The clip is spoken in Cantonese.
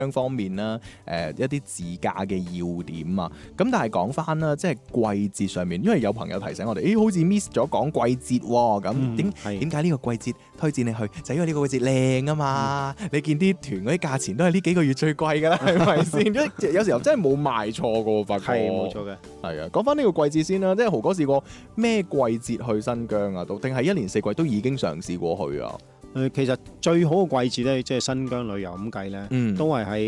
方面啦，一啲自駕嘅要點啊。咁但係講翻啦，即係季節上面，因為有朋友提醒我哋，好似 miss 咗講季節喎。咁點解呢個季節推薦你去？就因為呢個季節靚啊嘛。你見啲團嗰啲價錢都係呢幾個月最貴㗎啦，係咪先？有時候真係冇賣錯㗎喎，發覺。 係冇錯嘅。 係啊，講翻呢個季節先啦，即係豪哥試過咩季節去新疆啊？定係一年四季都已經嘗試過去啊？ 其實最好嘅季節咧，即係新疆旅遊咁計咧，都係喺